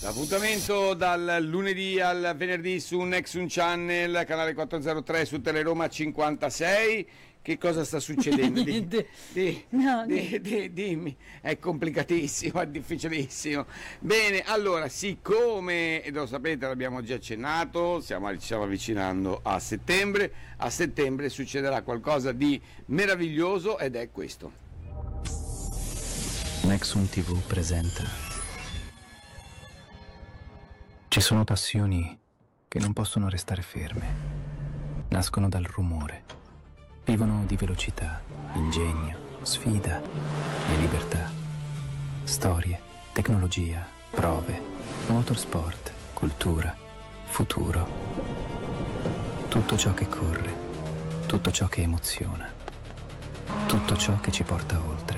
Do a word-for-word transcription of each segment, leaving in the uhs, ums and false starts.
L'appuntamento dal lunedì al venerdì su Nexun Channel, canale quattrocentotre su Teleroma cinquantasei. Che cosa sta succedendo? Di, di, no, di, di, dimmi, è complicatissimo, è difficilissimo. Bene, allora, siccome, e lo sapete, l'abbiamo già accennato, stiamo, ci stiamo avvicinando a settembre, a settembre succederà qualcosa di meraviglioso ed è questo. Nexun ti vu presenta. Ci sono passioni che non possono restare ferme, nascono dal rumore. Vivono di velocità, ingegno, sfida e libertà. Storie, tecnologia, prove, motorsport, cultura, futuro. Tutto ciò che corre, tutto ciò che emoziona, tutto ciò che ci porta oltre.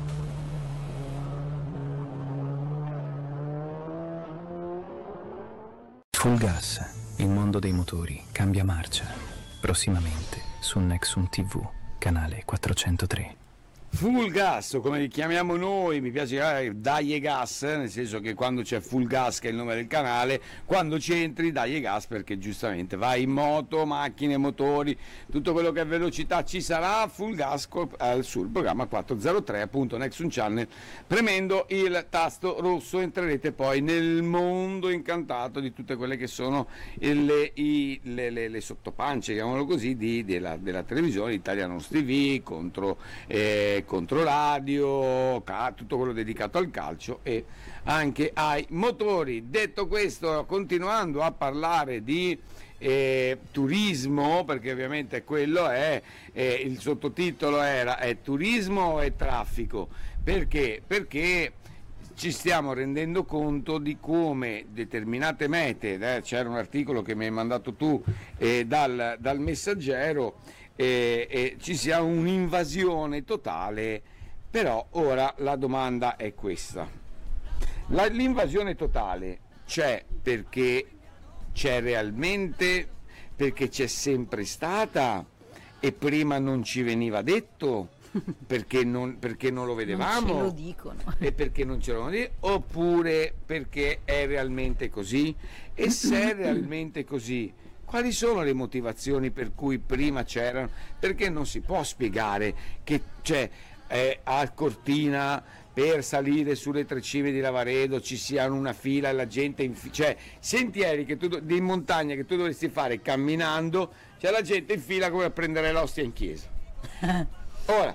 Full gas, il mondo dei motori cambia marcia. Prossimamente su Nexun ti vu, canale quattrocentotre. Full gas, o come li chiamiamo noi, mi piace chiamare Dai e Gas, nel senso che quando c'è Full Gas, che è il nome del canale, quando c'entri Dai e Gas, perché giustamente vai in moto, macchine, motori, tutto quello che è velocità ci sarà. Full Gas sul programma quattrocentotre, appunto Nexun Channel. Premendo il tasto rosso entrerete poi nel mondo incantato di tutte quelle che sono le, i, le, le, le sottopance, chiamiamolo così, di, della, della televisione, Italianos ti vu, contro... Eh, Controradio, tutto quello dedicato al calcio e anche ai motori. Detto questo, continuando a parlare di eh, turismo, perché ovviamente quello è, eh, il sottotitolo era è turismo e traffico, perché? Perché ci stiamo rendendo conto di come determinate mete, eh, c'era un articolo che mi hai mandato tu eh, dal, dal Messaggero, E, e ci sia un'invasione totale. Però ora la domanda è questa: la, l'invasione totale c'è perché c'è realmente, perché c'è sempre stata e prima non ci veniva detto, perché non, perché non lo vedevamo, non ce lo dicono, e perché non ce lo dicono, oppure perché è realmente così? E se è realmente così, quali sono le motivazioni per cui prima c'erano? Perché non si può spiegare che c'è eh, a Cortina per salire sulle tre cime di Lavaredo ci sia una fila e la gente in fi- cioè sentieri che tu, di montagna che tu dovresti fare camminando, c'è la gente in fila come a prendere l'ostia in chiesa. Ora,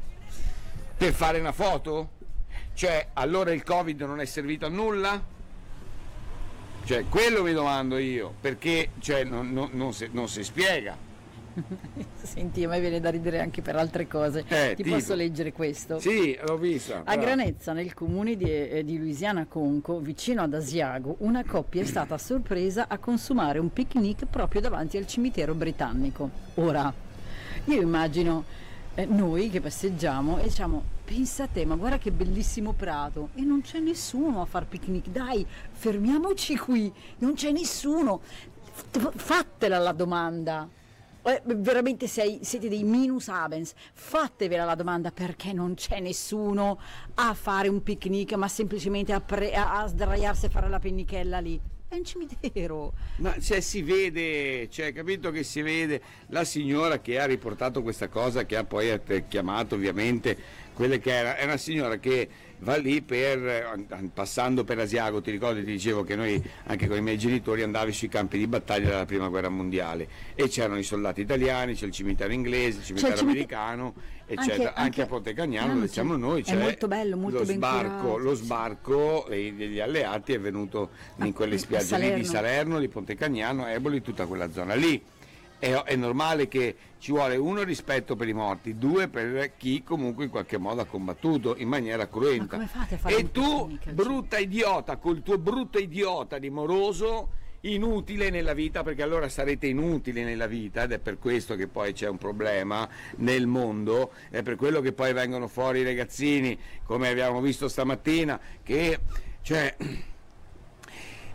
per fare una foto? Cioè, allora il Covid non è servito a nulla? Cioè, quello mi domando io, perché cioè, non, non, non, si, non si spiega. Senti, a me viene da ridere anche per altre cose. Eh, Ti tipo. posso leggere questo? Sì, l'ho vista. A Granezza, nel comune di, eh, di Louisiana Conco, vicino ad Asiago, una coppia è stata sorpresa a consumare un picnic proprio davanti al cimitero britannico. Ora, io immagino eh, noi che passeggiamo e diciamo: pensa a te, ma guarda che bellissimo prato, e non c'è nessuno a far picnic, dai, fermiamoci qui, non c'è nessuno. Fatela la domanda. Eh, veramente sei, siete dei minus abens, fatevela la domanda: perché non c'è nessuno a fare un picnic, ma semplicemente a, pre- a, a sdraiarsi a fare la pennichella lì? È un cimitero. Ma cioè, si vede, cioè, capito che si vede la signora che ha riportato questa cosa, che ha poi chiamato ovviamente quelle che era, è una signora che va lì per, passando per Asiago, ti ricordi, ti dicevo che noi anche con i miei genitori andavi sui campi di battaglia della prima guerra mondiale e c'erano i soldati italiani, c'è il cimitero inglese, il cimitero C'è il americano, eccetera. Anche, anche, anche a Ponte Cagnano, dove siamo noi, c'è è molto bello, molto lo ben sbarco, curato. lo sbarco degli alleati è venuto in quelle spiagge lì di Salerno, di Ponte Cagnano, Eboli, tutta quella zona lì. È, è normale che ci vuole uno rispetto per i morti, due per chi comunque in qualche modo ha combattuto in maniera cruenta. Ma come fate a fare e un tu, picnic, brutta idiota, col tuo brutto idiota di moroso, inutile nella vita, perché allora sarete inutili nella vita, ed è per questo che poi c'è un problema nel mondo, è per quello che poi vengono fuori i ragazzini, come abbiamo visto stamattina, che cioè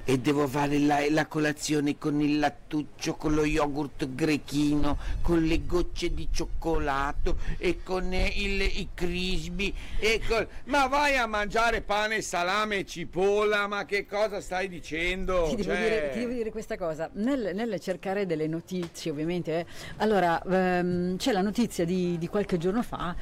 e devo fare la, la colazione con il lattuccio, con lo yogurt grechino, con le gocce di cioccolato e con eh, il, i crisbi e con... Ma vai a mangiare pane, salame e cipolla, ma che cosa stai dicendo? Ti devo, Cioè... dire, ti devo dire questa cosa, nel, nel cercare delle notizie ovviamente, eh, allora ehm, c'è la notizia di, di qualche giorno fa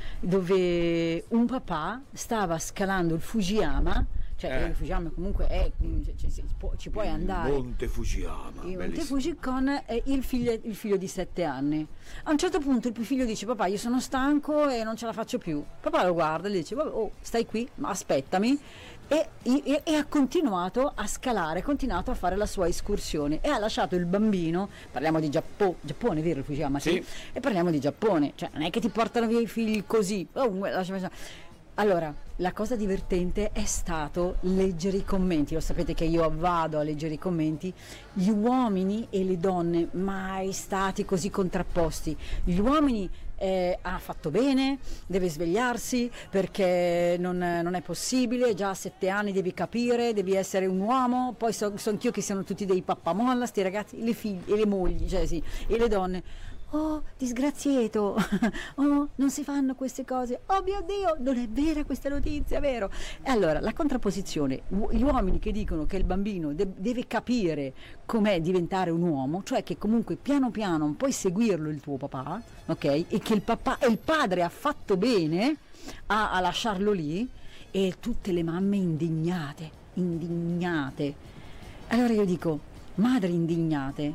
dove un papà stava scalando il Fujiyama, cioè Eh. il Fujiyama comunque è, cioè, ci, pu- ci puoi andare. Monte Fujiyama, Il Monte bellissimo. Fuji con eh, il, figlio, il figlio di sette anni. A un certo punto il figlio dice: papà, io sono stanco e non ce la faccio più. Papà lo guarda e gli dice: oh, stai qui, ma aspettami. E, e, e ha continuato a scalare, ha continuato a fare la sua escursione e ha lasciato il bambino. Parliamo di Giappo- Giappone, vero il Fujiyama? Sì. Sì. E parliamo di Giappone, cioè non è che ti portano via i figli così. Oh, lascia- allora, la cosa divertente è stato leggere i commenti. Lo sapete che io vado a leggere i commenti. Gli uomini e le donne mai stati così contrapposti. Gli uomini eh, ha fatto bene, deve svegliarsi perché non, non è possibile, già a sette anni devi capire, devi essere un uomo. Poi so, so anch'io che siano tutti dei pappamolla, sti ragazzi, le figlie e le mogli, cioè sì, e le donne. Oh, disgraziato, oh, non si fanno queste cose, oh mio Dio, non è vera questa notizia, vero? E allora, la contrapposizione, u- gli uomini che dicono che il bambino de- deve capire com'è diventare un uomo, cioè che comunque piano piano puoi seguirlo il tuo papà, ok? E che il papà e il padre ha fatto bene a, a lasciarlo lì, e tutte le mamme indignate, indignate. Allora io dico, madri indignate,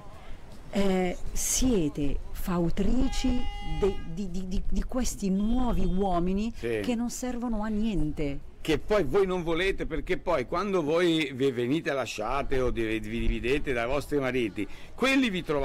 eh, siete fautrici de, di, di, di, di questi nuovi uomini Sì. che non servono a niente. Che poi voi non volete, perché poi quando voi vi venite lasciate o vi vi dividete dai vostri mariti, quelli vi trovate